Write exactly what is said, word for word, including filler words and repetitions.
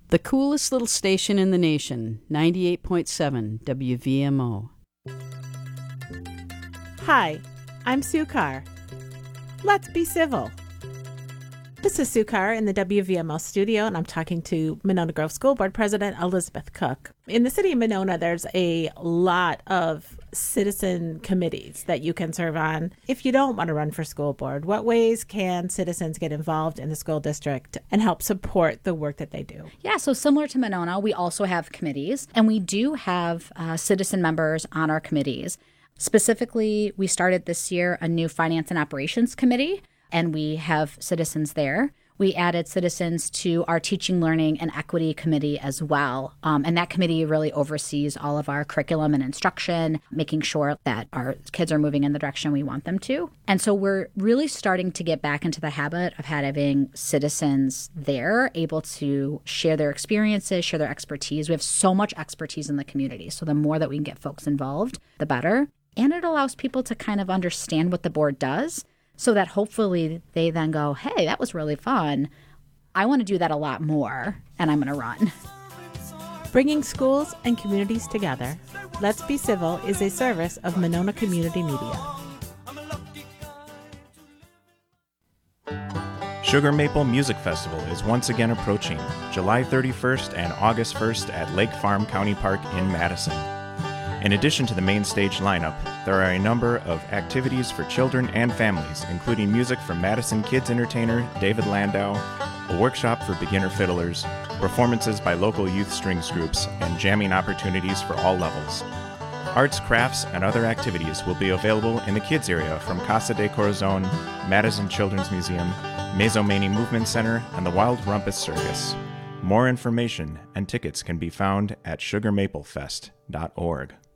The coolest little station in the nation, ninety-eight point seven W V M O. Hi, I'm Sue Carr. Let's be civil. This is Sue Carr in the W V M O studio, and I'm talking to Monona Grove School Board President Elizabeth Cook. In the city of Monona, there's a lot of citizen committees that you can serve on. If you don't want to run for school board, what ways can citizens get involved in the school district and help support the work that they do? Yeah, so similar to Monona, we also have committees, and we do have uh, citizen members on our committees. Specifically, we started this year a new Finance and Operations Committee, and we have citizens there. We added citizens to our Teaching, Learning, and Equity Committee as well. Um, and that committee really oversees all of our curriculum and instruction, making sure that our kids are moving in the direction we want them to. And so we're really starting to get back into the habit of having citizens there, able to share their experiences, share their expertise. We have so much expertise in the community. So the more that we can get folks involved, the better. And it allows people to kind of understand what the board does, so that hopefully they then go, hey, that was really fun. I want to do that a lot more, and I'm going to run. Bringing schools and communities together, Let's Be Civil is a service of Monona Community Media. Sugar Maple Music Festival is once again approaching, July thirty-first and August first at Lake Farm County Park in Madison. In addition to the main stage lineup, there are a number of activities for children and families, including music from Madison Kids entertainer David Landau, a workshop for beginner fiddlers, performances by local youth strings groups, and jamming opportunities for all levels. Arts, crafts, and other activities will be available in the kids area from Casa de Corazon, Madison Children's Museum, Mezomani Movement Center, and the Wild Rumpus Circus. More information and tickets can be found at sugar maple fest dot org.